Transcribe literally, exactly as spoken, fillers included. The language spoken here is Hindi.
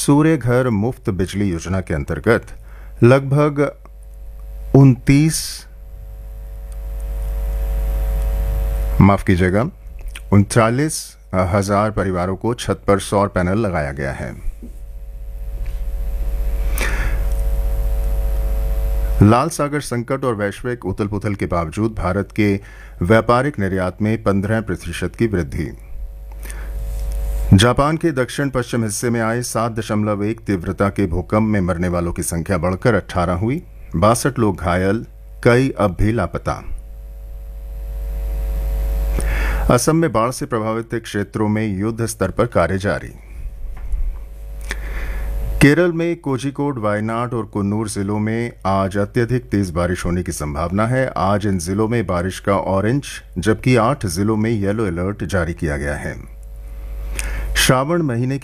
सूर्य घर मुफ्त बिजली योजना के अंतर्गत लगभग उनतीस माफ कीजिएगा उनचालीस हजार परिवारों को छत पर सौर पैनल लगाया गया है। लाल सागर संकट और वैश्विक उथल पुथल के बावजूद भारत के व्यापारिक निर्यात में पंद्रह प्रतिशत की वृद्धि। जापान के दक्षिण पश्चिम हिस्से में आए सात दशमलव एक तीव्रता के भूकंप में मरने वालों की संख्या बढ़कर अठारह हुई, बासठ लोग घायल, कई अब भी लापता। असम में बाढ़ से प्रभावित क्षेत्रों में युद्ध स्तर पर कार्य जारी। केरल में कोझिकोड, वायनाड और कन्नूर जिलों में आज अत्यधिक तेज बारिश होने की संभावना है। आज इन जिलों में बारिश का ऑरेंज जबकि आठ जिलों में येलो अलर्ट जारी किया गया है। श्रावण महीने